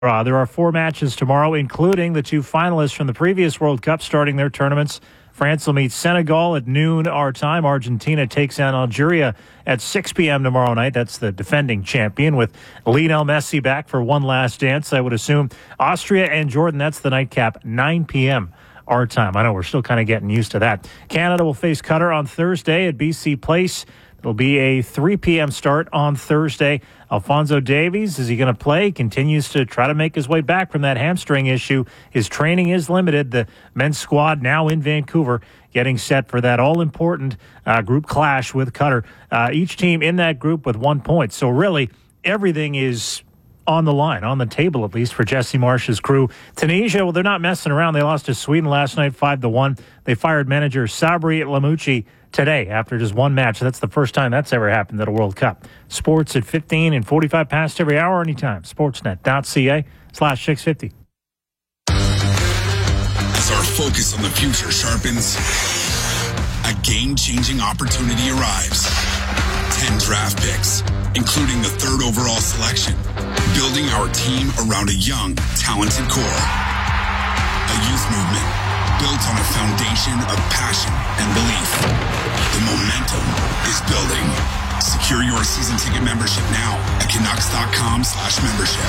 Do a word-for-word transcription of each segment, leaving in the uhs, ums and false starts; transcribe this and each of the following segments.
Uh, there are four matches tomorrow, including the two finalists from the previous World Cup starting their tournaments. France will meet Senegal at noon our time. Argentina takes on Algeria at six p.m. tomorrow night. That's the defending champion with Lionel Messi back for one last dance, I would assume. Austria and Jordan, that's the nightcap, nine p.m. our time. I know we're still kind of getting used to that. Canada will face Qatar on Thursday at B C Place. It'll be a three p.m. start on Thursday. Alphonso Davies, is he going to play? Continues to try to make his way back from that hamstring issue. His training is limited. The men's squad now in Vancouver getting set for that all-important uh, group clash with Qatar. Uh, each team in that group with one point. So really, everything is on the line, on the table at least, for Jesse Marsh's crew. Tunisia, well, they're not messing around. They lost to Sweden last night five to one. They fired manager Sabri Lamouchi today after just one match. That's the first time that's ever happened at a World Cup. Sports at fifteen and forty-five past every hour, anytime. Sportsnet.ca slash 650. As our focus on the future sharpens, a game-changing opportunity arrives. ten draft picks, including the third overall selection, building our team around a young, talented core. A youth movement built on a foundation of passion and belief. The momentum is building. Secure your season ticket membership now at Canucks.com slash membership.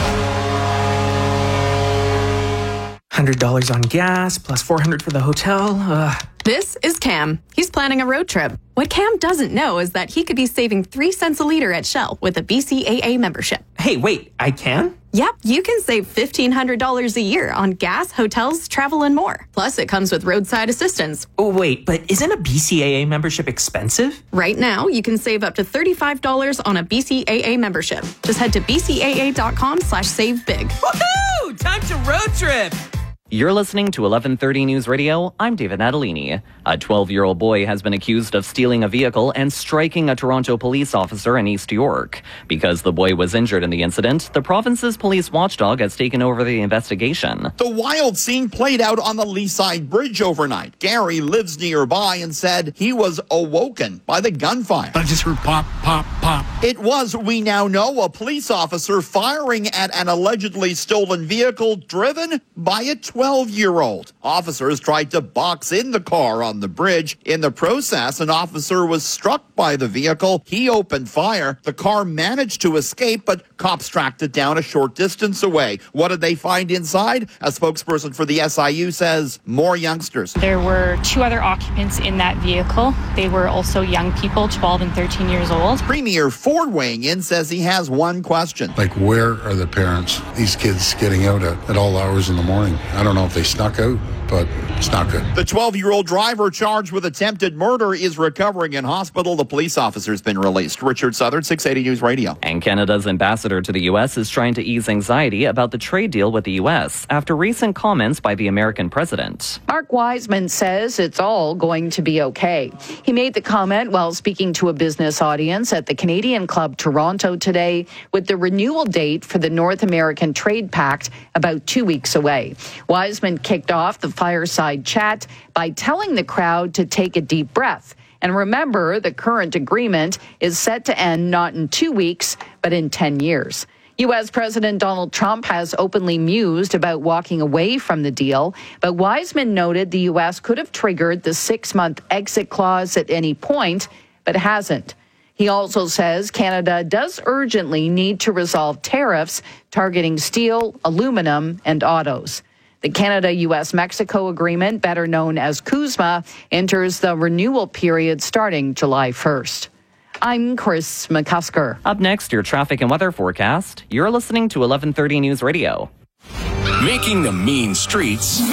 one hundred dollars on gas, plus four hundred dollars for the hotel. Ugh. This is Cam. He's planning a road trip. What Cam doesn't know is that he could be saving three cents a liter at Shell with a B C A A membership. Hey, wait, I can? Yep, you can save fifteen hundred dollars a year on gas, hotels, travel, and more. Plus, it comes with roadside assistance. Oh, wait, but isn't a B C A A membership expensive? Right now, you can save up to thirty-five dollars on a B C A A membership. Just head to bcaa.com slash save big. Woohoo! Time to road trip! You're listening to eleven thirty News Radio. I'm David Natalini. A twelve-year-old boy has been accused of stealing a vehicle and striking a Toronto police officer in East York. Because the boy was injured in the incident, the province's police watchdog has taken over the investigation. The wild scene played out on the Leaside Bridge overnight. Gary lives nearby and said he was awoken by the gunfire. I just heard pop, pop, pop. It was, we now know, a police officer firing at an allegedly stolen vehicle driven by a twelve-year-old. Officers tried to box in the car on the bridge. In the process, an officer was struck by the vehicle. He opened fire. The car managed to escape, but cops tracked it down a short distance away. What did they find inside? A spokesperson for the S I U says more youngsters. There were two other occupants in that vehicle. They were also young people, twelve and thirteen years old. Premier Ford weighing in says he has one question. Like, where are the parents? These kids getting out at, at all hours in the morning. I don't know if they snuck out, but it's not good. The twelve-year-old driver charged with attempted murder is recovering in hospital. The police officer's been released. Richard Southern, six eighty News Radio. And Canada's ambassador to the U S is trying to ease anxiety about the trade deal with the U S after recent comments by the American president. Mark Wiseman says it's all going to be okay. He made the comment while speaking to a business audience at the Canadian Club Toronto today, with the renewal date for the North American Trade Pact about two weeks away. Wiseman kicked off the fireside chat by telling the crowd to take a deep breath. And remember, the current agreement is set to end not in two weeks, but in ten years. U S President Donald Trump has openly mused about walking away from the deal, but Wiseman noted the U S could have triggered the six-month exit clause at any point, but hasn't. He also says Canada does urgently need to resolve tariffs targeting steel, aluminum, and autos. The Canada-U S-Mexico agreement, better known as CUSMA, enters the renewal period starting July first. I'm Chris McCusker. Up next, your traffic and weather forecast. You're listening to eleven thirty News Radio. Making the mean streets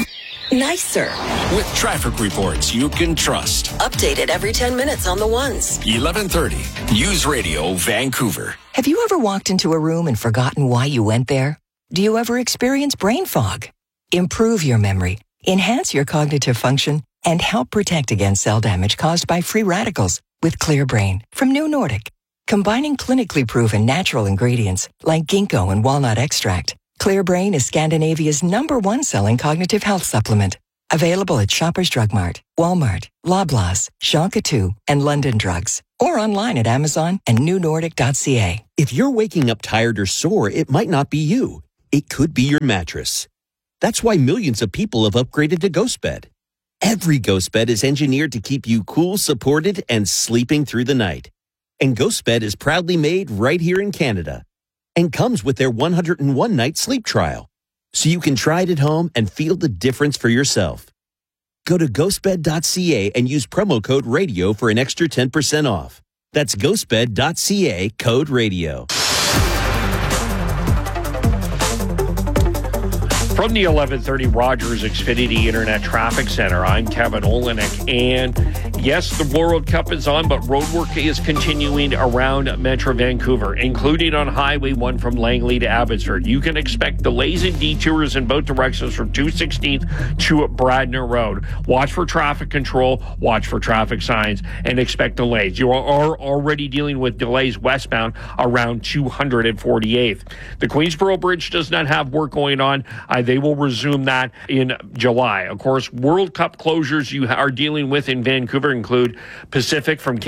nicer with traffic reports you can trust. Updated every ten minutes on the ones. eleven thirty News Radio, Vancouver. Have you ever walked into a room and forgotten why you went there? Do you ever experience brain fog? Improve your memory, enhance your cognitive function, and help protect against cell damage caused by free radicals with Clear Brain from New Nordic. Combining clinically proven natural ingredients like ginkgo and walnut extract, Clear Brain is Scandinavia's number one selling cognitive health supplement. Available at Shoppers Drug Mart, Walmart, Loblaws, Jean Coutu, and London Drugs. Or online at Amazon and new nordic dot c a. If you're waking up tired or sore, it might not be you. It could be your mattress. That's why millions of people have upgraded to GhostBed. Every GhostBed is engineered to keep you cool, supported, and sleeping through the night. And GhostBed is proudly made right here in Canada and comes with their one hundred one night sleep trial, so you can try it at home and feel the difference for yourself. Go to ghostbed dot c a and use promo code RADIO for an extra ten percent off. That's ghostbed dot c a, code RADIO. From the eleven thirty Rogers Xfinity Internet Traffic Center, I'm Kevin Olenek. And yes, the World Cup is on, but roadwork is continuing around Metro Vancouver, including on Highway one from Langley to Abbotsford. You can expect delays and detours in both directions from two sixteenth to Bradner Road. Watch for traffic control, watch for traffic signs, and expect delays. You are already dealing with delays westbound around two forty-eighth. The Queensboro Bridge does not have work going on. Uh, they will resume that in July. Of course, World Cup closures you are dealing with in Vancouver include Pacific from